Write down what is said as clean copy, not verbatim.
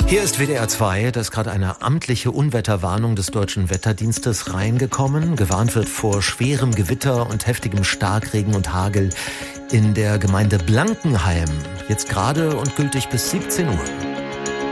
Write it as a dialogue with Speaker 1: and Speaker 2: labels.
Speaker 1: Hier ist WDR 2, da ist gerade eine amtliche Unwetterwarnung des Deutschen Wetterdienstes reingekommen. Gewarnt wird vor schwerem Gewitter und heftigem Starkregen und Hagel in der Gemeinde Blankenheim. Jetzt gerade und gültig bis 17 Uhr.